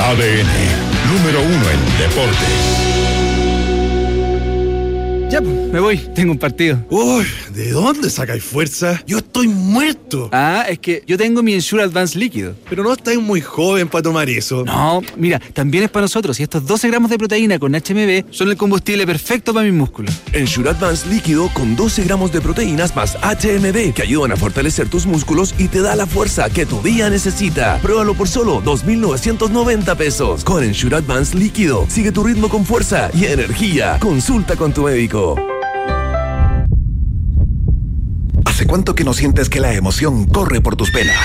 ADN, número 1 en deportes. Ya, me voy. Tengo un partido. Uy, ¿de dónde sacáis fuerza? Yo estoy muerto. Es que yo tengo mi Ensure Advance líquido. Pero no estáis muy joven para tomar eso. No, mira, también es para nosotros. Y estos 12 gramos de proteína con HMB son el combustible perfecto para mis músculos. Ensure Advance líquido con 12 gramos de proteínas más HMB que ayudan a fortalecer tus músculos y te da la fuerza que tu día necesita. Pruébalo por solo 2,990 pesos. Con Ensure Advance líquido, sigue tu ritmo con fuerza y energía. Consulta con tu médico. ¿Hace cuánto que no sientes que la emoción corre por tus venas?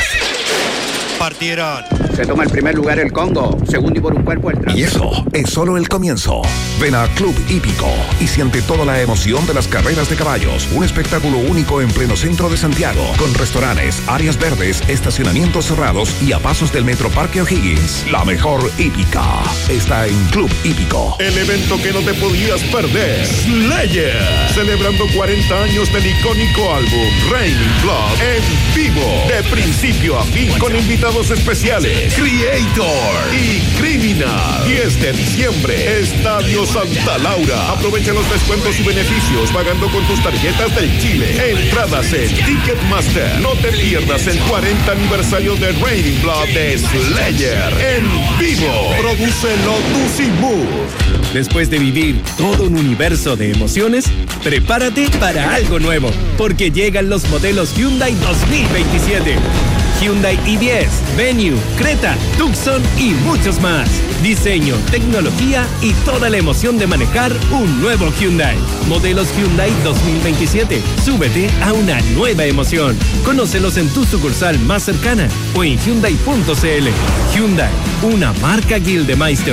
Partieron. Se toma el primer lugar el Congo, segundo y por un cuerpo el Y eso es solo el comienzo. Ven a Club Hípico y siente toda la emoción de las carreras de caballos. Un espectáculo único en pleno centro de Santiago, con restaurantes, áreas verdes, estacionamientos cerrados y a pasos del Metro Parque O'Higgins. La mejor hípica está en Club Hípico. El evento que no te podías perder. Slayer. Celebrando 40 años del icónico álbum Raining Blood en vivo. De principio a fin con invitados especiales, Creator y Criminal. 10 de diciembre, Estadio Santa Laura. Aprovecha los descuentos y beneficios pagando con tus tarjetas del Chile. Entradas en Ticketmaster. No te pierdas el 40 aniversario de Raining Blood de Slayer en vivo. Produce Lotus y Move. Después de vivir todo un universo de emociones, prepárate para algo nuevo, porque llegan los modelos Hyundai 2027. Hyundai i10, Venue, Creta, Tucson y muchos más. Diseño, tecnología y toda la emoción de manejar un nuevo Hyundai. Modelos Hyundai 2027. Súbete a una nueva emoción. Conócelos en tu sucursal más cercana o en Hyundai.cl. Hyundai, una marca Gildemeister.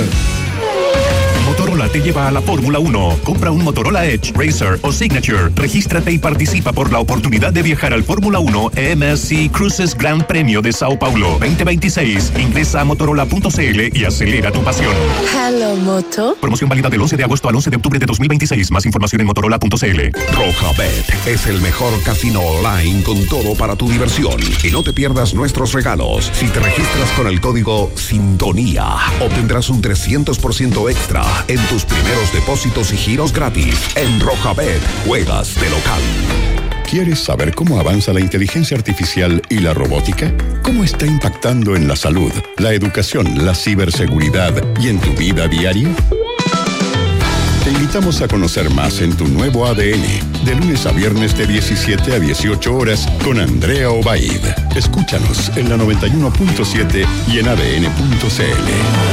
Motorola te lleva a la Fórmula 1. Compra un Motorola Edge, Racer o Signature. Regístrate y participa por la oportunidad de viajar al Fórmula 1 MSC Cruises Gran Premio de Sao Paulo 2026. Ingresa a motorola.cl y acelera tu pasión. Hello, Moto. Promoción válida del 11 de agosto al 11 de octubre de 2026. Más información en motorola.cl. Rojabet es el mejor casino online con todo para tu diversión. Y no te pierdas nuestros regalos. Si te registras con el código Sintonía, obtendrás un 300% extra en tus primeros depósitos y giros gratis. En Rojabet, juegas de local. ¿Quieres saber cómo avanza la inteligencia artificial y la robótica? ¿Cómo está impactando en la salud, la educación, la ciberseguridad y en tu vida diaria? Te invitamos a conocer más en tu nuevo ADN, de lunes a viernes de 17 a 18 horas con Andrea Obaid. Escúchanos en la 91.7 y en adn.cl.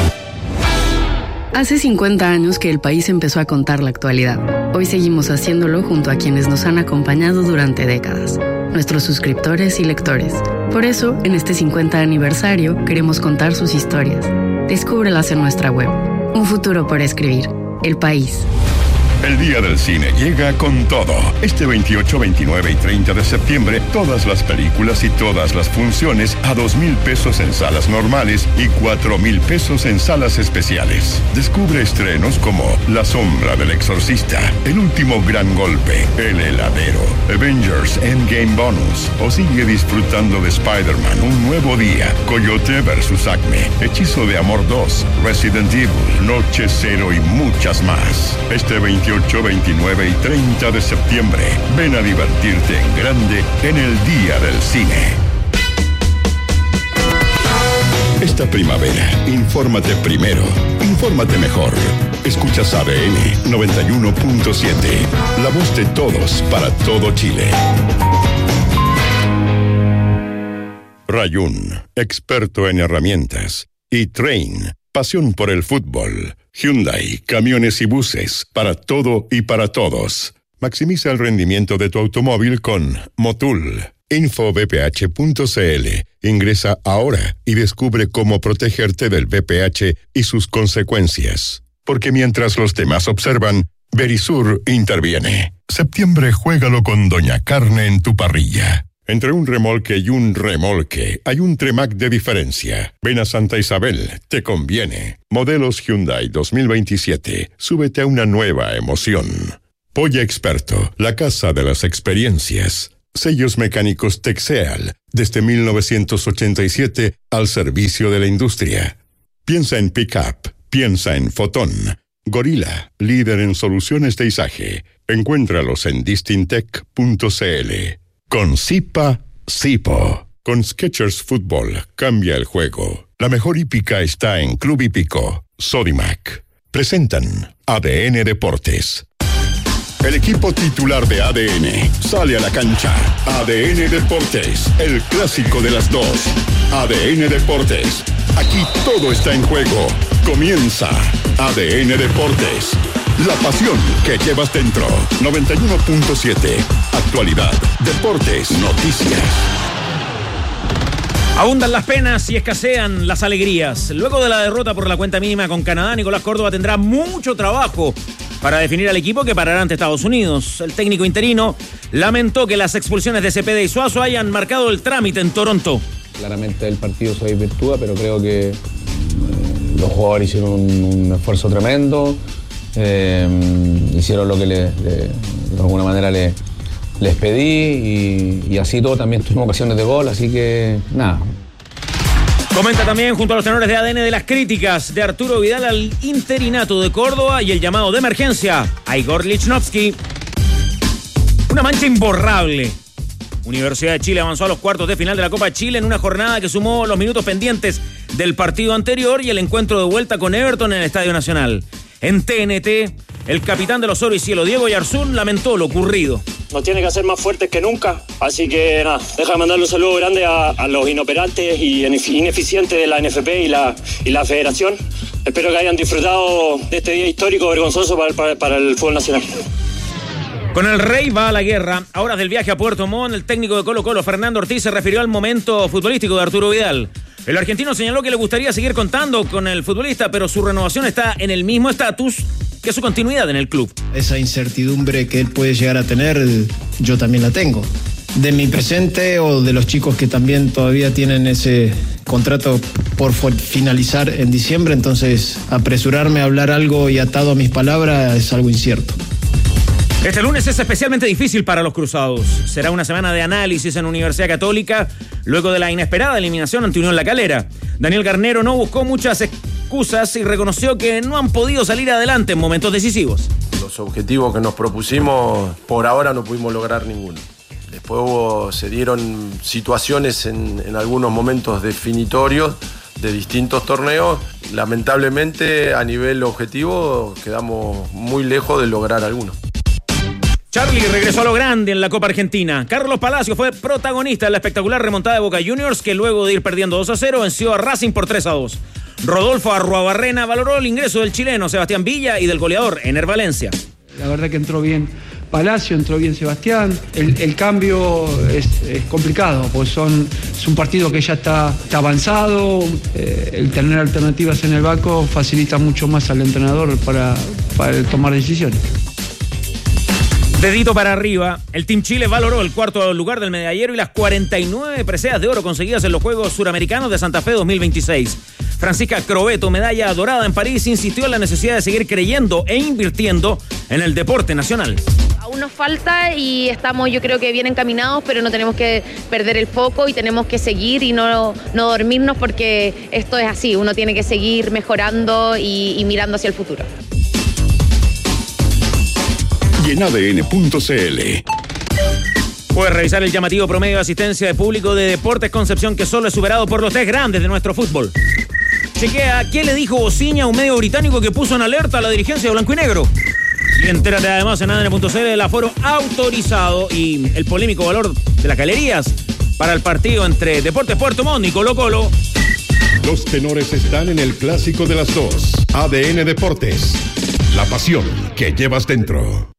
Hace 50 años que el país empezó a contar la actualidad. Hoy seguimos haciéndolo junto a quienes nos han acompañado durante décadas, nuestros suscriptores y lectores. Por eso, en este 50 aniversario, queremos contar sus historias. Descúbrelas en nuestra web. Un futuro por escribir. El País. El Día del Cine llega con todo. Este 28, 29 y 30 de septiembre, todas las películas y todas las funciones a 2,000 pesos en salas normales y 4,000 pesos en salas especiales. Descubre estrenos como La Sombra del Exorcista, El Último Gran Golpe, El Heladero, Avengers Endgame Bonus o sigue disfrutando de Spider-Man Un Nuevo Día, Coyote vs. Acme, Hechizo de Amor 2, Resident Evil, Noche Cero y muchas más. Este 28, 29 y 30 de septiembre, ven a divertirte en grande en el Día del Cine. Esta primavera, infórmate primero, infórmate mejor. Escuchas ADN 91.7, la voz de todos para todo Chile. Rayún, experto en herramientas. Y Train, pasión por el fútbol. Hyundai, camiones y buses, para todo y para todos. Maximiza el rendimiento de tu automóvil con Motul. Infobph.cl. Ingresa ahora y descubre cómo protegerte del VPH y sus consecuencias. Porque mientras los demás observan, Verisur interviene. Septiembre, juégalo con Doña Carne en tu parrilla. Entre un remolque y un remolque, hay un Tremac de diferencia. Ven a Santa Isabel, te conviene. Modelos Hyundai 2027. Súbete a una nueva emoción. Polla Experto, la casa de las experiencias. Sellos mecánicos Texeal, desde 1987 al servicio de la industria. Piensa en Pickup, piensa en Fotón. Gorila, líder en soluciones de izaje. Encuéntralos en distintec.cl. Con Zipa, Zipo. Con Skechers Fútbol, cambia el juego. La mejor hípica está en Club Hípico. Sodimac. Presentan ADN Deportes. El equipo titular de ADN sale a la cancha. ADN Deportes, el clásico de las dos. ADN Deportes, aquí todo está en juego. Comienza ADN Deportes, la pasión que llevas dentro. 91.7, actualidad, deportes, noticias. Abundan las penas y escasean las alegrías. Luego de la derrota por la cuenta mínima con Canadá, Nicolás Córdoba tendrá mucho trabajo para definir al equipo que parará ante Estados Unidos. El técnico interino lamentó que las expulsiones de Cepeda y Suazo hayan marcado el trámite en Toronto. Claramente el partido se desvirtúa, pero creo que los jugadores hicieron un esfuerzo tremendo, hicieron lo que de alguna manera les pedí y así todo. También tuvimos ocasiones de gol, así que nada. Comenta también junto a los tenores de ADN de las críticas de Arturo Vidal al interinato de Córdoba y el llamado de emergencia a Igor Lichnowsky. Una mancha imborrable. Universidad de Chile avanzó a los cuartos de final de la Copa Chile en una jornada que sumó los minutos pendientes del partido anterior y el encuentro de vuelta con Everton en el Estadio Nacional. En TNT, el capitán de los Oro y Cielo, Diego Yarzún, lamentó lo ocurrido. Nos tiene que hacer más fuertes que nunca, así que nada, déjame mandarle un saludo grande a los inoperantes y ineficientes de la NFP y la Federación. Espero que hayan disfrutado de este día histórico, vergonzoso para el fútbol nacional. Con el Rey va a la guerra. A horas del viaje a Puerto Montt, el técnico de Colo-Colo, Fernando Ortiz, se refirió al momento futbolístico de Arturo Vidal. El argentino señaló que le gustaría seguir contando con el futbolista, pero su renovación está en el mismo estatus que su continuidad en el club. Esa incertidumbre que él puede llegar a tener, yo también la tengo. De mi presente o de los chicos que también todavía tienen ese contrato por finalizar en diciembre, entonces apresurarme a hablar algo y atado a mis palabras es algo incierto. Este lunes es especialmente difícil para los cruzados. Será una semana de análisis en Universidad Católica luego de la inesperada eliminación ante Unión La Calera. Daniel Garnero no buscó muchas excusas y reconoció que no han podido salir adelante en momentos decisivos. Los objetivos que nos propusimos, por ahora no pudimos lograr ninguno. Después se dieron situaciones en algunos momentos definitorios de distintos torneos. Lamentablemente, a nivel objetivo, quedamos muy lejos de lograr alguno. Charly regresó a lo grande en la Copa Argentina. Carlos Palacio fue protagonista en la espectacular remontada de Boca Juniors, que luego de ir perdiendo 2-0 venció a Racing por 3-2. Rodolfo Arruabarrena valoró el ingreso del chileno Sebastián Villa y del goleador Ener Valencia. La verdad que entró bien Palacio, entró bien Sebastián. El cambio es complicado, porque es un partido que ya está avanzado. El tener alternativas en el banco facilita mucho más al entrenador para tomar decisiones. Dedito para arriba, el Team Chile valoró el cuarto lugar del medallero y las 49 preseas de oro conseguidas en los Juegos Suramericanos de Santa Fe 2026. Francisca Crobeto, medalla dorada en París, insistió en la necesidad de seguir creyendo e invirtiendo en el deporte nacional. Aún nos falta y estamos, yo creo que bien encaminados, pero no tenemos que perder el foco y tenemos que seguir y no dormirnos, porque esto es así, uno tiene que seguir mejorando y mirando hacia el futuro. Y en ADN.cl. Puedes revisar el llamativo promedio de asistencia de público de Deportes Concepción, que solo es superado por los tres grandes de nuestro fútbol. Chequea qué le dijo Ociña a un medio británico que puso en alerta a la dirigencia de Blanco y Negro. Y entérate además en ADN.cl del aforo autorizado y el polémico valor de las galerías para el partido entre Deportes Puerto Montt y Colo-Colo. Los tenores están en el clásico de las dos. ADN Deportes, la pasión que llevas dentro.